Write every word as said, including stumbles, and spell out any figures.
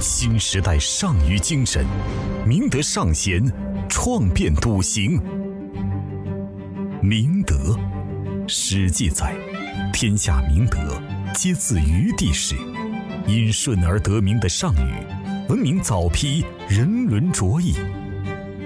新时代上虞精神，明德尚贤，创变笃行。明德，史记载，天下明德，皆自于地始。因舜而得名的上虞，闻名早批，人伦卓异。